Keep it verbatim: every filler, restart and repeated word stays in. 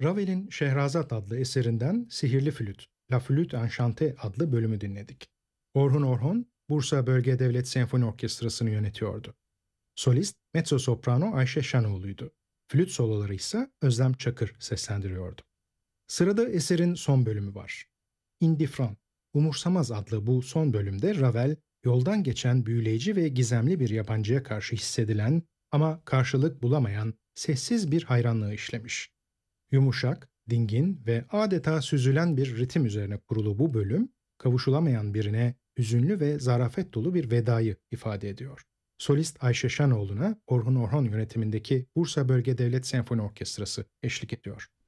Ravel'in Şehrazat adlı eserinden Sihirli Flüt, La Flûte Enchantée adlı bölümü dinledik. Orhun Orhon, Bursa Bölge Devlet Senfoni Orkestrası'nı yönetiyordu. Solist, mezzo-soprano Ayşe Şanoğlu'ydu. Flüt soloları ise Özlem Çakır seslendiriyordu. Sırada eserin son bölümü var. Indifferent, Umursamaz adlı bu son bölümde Ravel, yoldan geçen büyüleyici ve gizemli bir yabancıya karşı hissedilen ama karşılık bulamayan sessiz bir hayranlığı işlemiş. Yumuşak, dingin ve adeta süzülen bir ritim üzerine kurulu bu bölüm, kavuşulamayan birine hüzünlü ve zarafet dolu bir vedayı ifade ediyor. Solist Ayşe Şanoğlu'na Orhun Orhon yönetimindeki Bursa Bölge Devlet Senfoni Orkestrası eşlik ediyor.